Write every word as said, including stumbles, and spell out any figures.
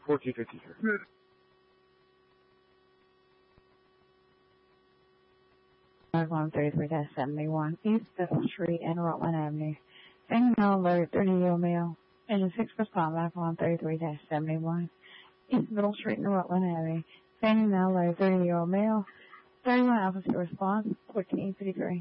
fourteen fifty-three. one thirty-three seventy-one East Fifth Street and Rutland Avenue. Fannie Mae alert thirty-year mail. Engine six respond one thirty-three seventy-one East Middle Street and Rutland Avenue. Fannie Mae alert thirty-year mail. thirty-one opposite response fourteen fifty-three.